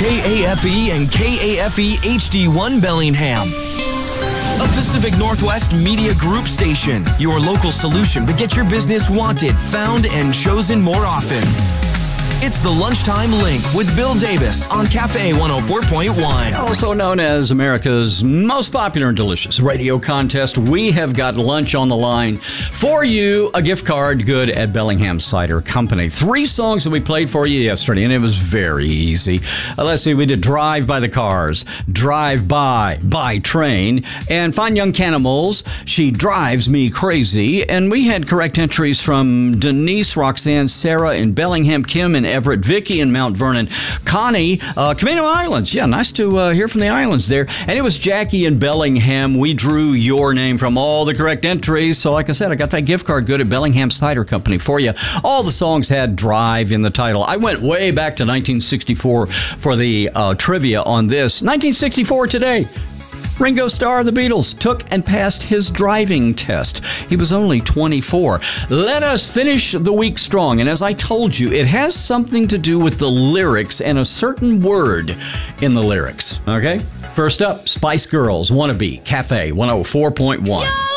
KAFE and KAFE HD1 Bellingham. A Pacific Northwest Media Group station. Your local solution to get your business wanted, found, and chosen more often. It's the Lunchtime Link with Bill Davis on Cafe 104.1. Also known as America's most popular and delicious radio contest, we have got lunch on the line for you. A gift card good at Bellingham Cider Company. 3 songs that we played for you yesterday, and it was very easy. Let's see, we did Drive by the Cars, Drive by Train, and Fine Young Cannibals, She Drives Me Crazy. And we had correct entries from Denise, Roxanne, Sarah in Bellingham, Kim and Everett, Vicky in Mount Vernon, Connie, Camino Islands. Yeah, nice to hear from the islands there. And it was Jackie in Bellingham. We drew your name from all the correct entries. So like I said, I got that gift card good at Bellingham Cider Company for you. All the songs had Drive in the title. I went way back to 1964 for the trivia on this. 1964 today. Ringo Starr of the Beatles took and passed his driving test. He was only 24. Let us finish the week strong. And as I told you, it has something to do with the lyrics and a certain word in the lyrics. Okay? First up, Spice Girls, Wannabe, Cafe 104.1.